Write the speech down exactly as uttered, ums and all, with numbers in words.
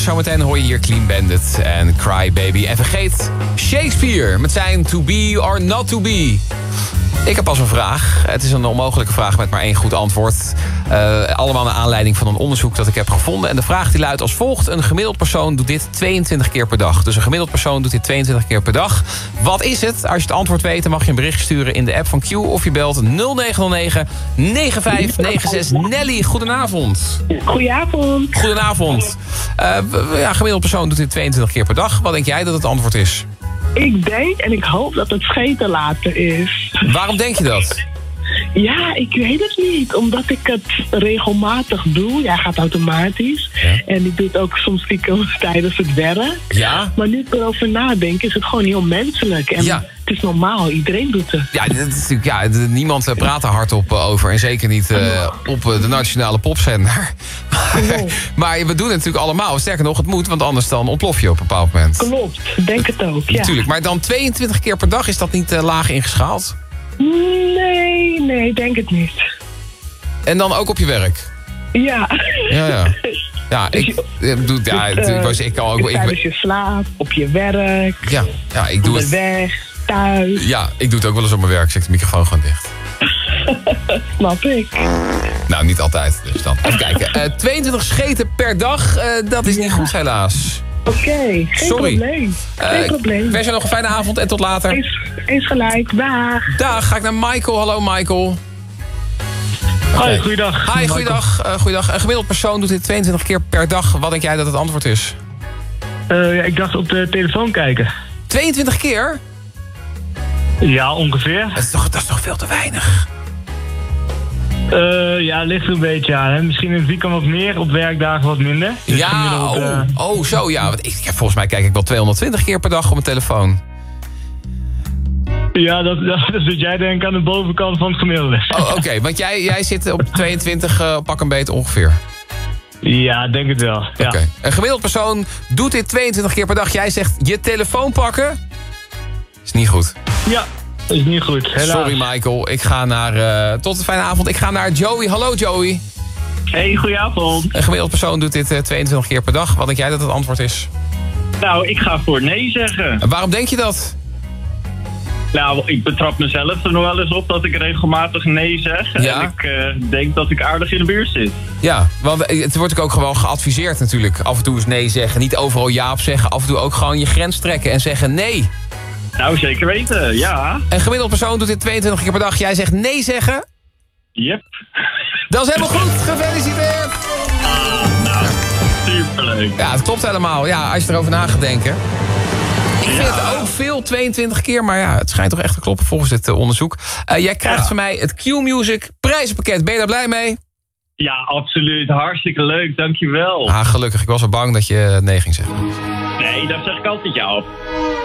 Zometeen hoor je hier Clean Bandit en Cry Baby. En vergeet Shakespeare met zijn To Be or Not To Be. Ik heb pas een vraag. Het is een onmogelijke vraag met maar één goed antwoord. Uh, allemaal naar aanleiding van een onderzoek dat ik heb gevonden. En de vraag die luidt als volgt. Een gemiddeld persoon doet dit tweeëntwintig keer per dag. Dus een gemiddeld persoon doet dit tweeëntwintig keer per dag. Wat is het? Als je het antwoord weet, dan mag je een bericht sturen in de app van Q. Of je belt nul negen nul negen negen vijf negen zes. Nelly, goedenavond. Goedenavond. Goedenavond. Uh, ja, gemiddeld persoon doet dit tweeëntwintig keer per dag. Wat denk jij dat het antwoord is? Ik denk en ik hoop dat het scheten laten is. Waarom denk je dat? Ja, ik weet het niet. Omdat ik het regelmatig doe. Ja, gaat automatisch. Ja. En ik doe het ook soms stiekem tijdens het werk. Ja. Maar nu ik erover nadenk, is het gewoon heel menselijk. En ja. Het is normaal, iedereen doet het. Ja, dat is ja niemand praat er hardop over. En zeker niet uh, op de nationale popzender. Maar, maar we doen het natuurlijk allemaal. Sterker nog, het moet, want anders dan ontplof je op een bepaald moment. Klopt, denk het ook, ja. Natuurlijk, maar dan tweeëntwintig keer per dag, is dat niet uh, laag ingeschaald? Nee, nee, denk het niet. En dan ook op je werk? Ja. Ja, ja. Ja, ik, ik doe ja, ik, ik, ik kan ook. Tijdens je slaap, op je werk. Ja, ja, ik doe onderweg, het. thuis. Ja, ik doe het ook wel eens op mijn werk. Zet de microfoon gewoon dicht. Snap ik. Nou, niet altijd. Dus dan. Even kijken. Uh, tweeëntwintig scheten per dag, uh, dat is ja. niet goed helaas. Oké, okay, geen Sorry. probleem. Geen uh, probleem. Ik wens je nog een fijne avond en tot later. Eens, eens gelijk, dag. Dag, ga ik naar Michael. Hallo Michael. Okay. Hi, goeiedag. Hi, goeiedag. Uh, goeiedag. Een gemiddeld persoon doet dit tweeëntwintig keer per dag. Wat denk jij dat het antwoord is? Uh, ja, ik dacht op de telefoon kijken. tweeëntwintig keer? Ja, ongeveer. Dat is toch, dat is toch veel te weinig? Uh, ja, ligt er een beetje aan. Hè? Misschien in het weekend wat meer, op werkdagen wat minder. Dus ja, oh, uh... oh, zo ja. Want ik, ja. Volgens mij kijk ik wel tweehonderdtwintig keer per dag op mijn telefoon. Ja, dat, dat, dat zit jij denk ik aan de bovenkant van het gemiddelde. Oh, oké, okay. Want jij, jij zit op tweeëntwintig, uh, pak een beet ongeveer. Ja, denk het wel. Ja. Okay. Een gemiddeld persoon doet dit tweeëntwintig keer per dag. Jij zegt je telefoon pakken. Is niet goed. Ja, is niet goed. Helaas. Sorry Michael, ik ga naar... Uh, tot een fijne avond. Ik ga naar Joey. Hallo Joey. Hey, goedenavond. Een gemiddeld persoon doet dit uh, tweeëntwintig keer per dag. Wat denk jij dat het antwoord is? Nou, ik ga voor nee zeggen. En waarom denk je dat? Nou, ik betrap mezelf er nog wel eens op dat ik regelmatig nee zeg. Ja. En ik uh, denk dat ik aardig in de buurt zit. Ja, want het wordt ook gewoon geadviseerd natuurlijk. Af en toe eens nee zeggen, niet overal ja op zeggen. Af en toe ook gewoon je grens trekken en zeggen nee. Nou, zeker weten, ja. Een gemiddeld persoon doet dit tweeëntwintig keer per dag. Jij zegt nee zeggen. Yep. Dat is helemaal goed, gefeliciteerd. Ah, nou, superleuk. Ja, het klopt helemaal. Ja, als je erover na gaat denken. Ik vind ja. het ook veel, tweeëntwintig keer, maar ja, het schijnt toch echt te kloppen volgens dit uh, onderzoek. Uh, jij krijgt ja. van mij het Q-Music prijzenpakket. Ben je daar blij mee? Ja, absoluut. Hartstikke leuk, dankjewel. Ah, gelukkig. Ik was al bang dat je nee ging zeggen. Nee, daar zeg ik altijd ja op.